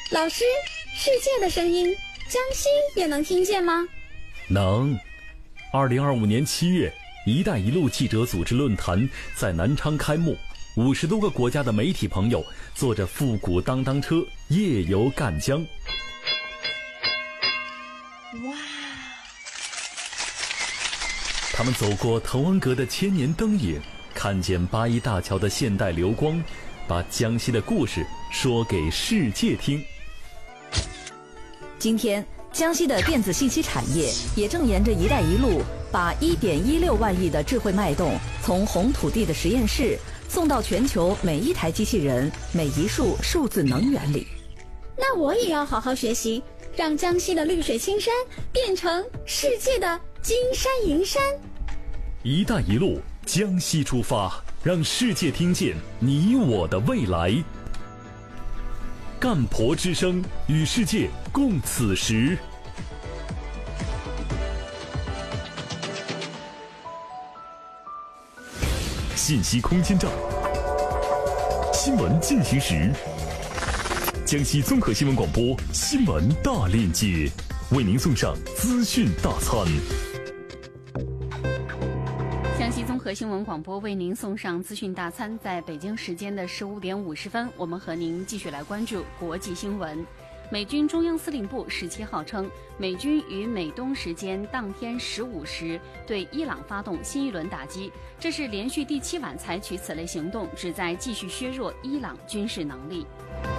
老师，世界的声音，江西也能听见吗？ 能。2025年7月，一带一路记者组织论坛在南昌开幕，50多个国家的媒体朋友坐着复古当当车夜游赣江。 哇！ 他们走过滕王阁的千年灯影，看见八一大桥的现代流光，把江西的故事说给世界听。 今天，江西的电子信息产业也正沿着“一带一路”，把1.16万亿的智慧脉动从红土地的实验室送到全球每一台机器人、每一束数字能源里。 那我也要好好学习，让江西的绿水青山变成世界的金山银山。 一带一路，江西出发，让世界听见你我的未来。干婆之声，与世界共此时。信息空间站，新闻进行时。江西综合新闻广播新闻大链接，为您送上资讯大餐。 江西综合新闻广播为您送上资讯大餐，在北京时间的15点50分，我们和您继续来关注国际新闻。美军中央司令部17号称，美军于美东时间当天15时对伊朗发动新一轮打击，这是连续第7晚采取此类行动，旨在继续削弱伊朗军事能力。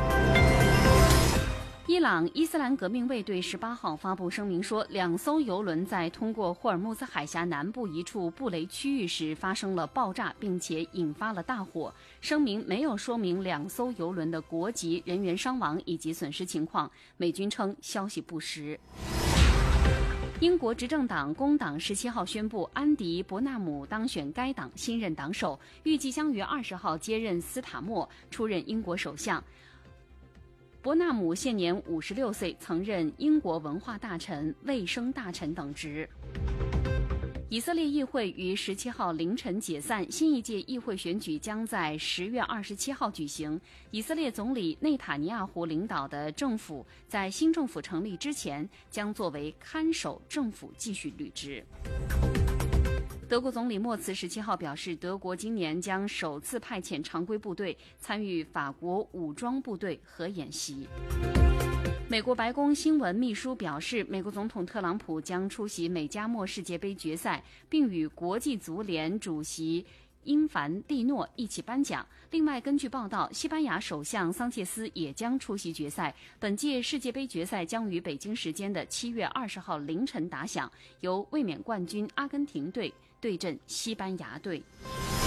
伊朗伊斯兰革命卫队18号发布声明说，2艘油轮在通过霍尔木兹海峡南部一处布雷区域时发生了爆炸，并且引发了大火。声明没有说明2艘油轮的国籍、人员伤亡以及损失情况。美军称消息不实。英国执政党工党17号宣布，安迪·伯纳姆当选该党新任党首，预计将于20号接任斯塔默出任英国首相。伯纳姆现年56岁，曾任英国文化大臣、卫生大臣等职。以色列议会于17号凌晨解散，新一届议会选举将在10月27号举行。以色列总理内塔尼亚胡领导的政府在新政府成立之前，将作为看守政府继续履职。德国总理默茨17号表示，德国今年将首次派遣常规部队参与法国武装部队核演习。美国白宫新闻秘书表示，美国总统特朗普将出席美加墨世界杯决赛，并与国际足联主席因凡蒂诺一起颁奖。另外，根据报道，西班牙首相桑切斯也将出席决赛。本届世界杯决赛将于北京时间的7月20号凌晨打响，由卫冕冠军阿根廷队对阵西班牙队。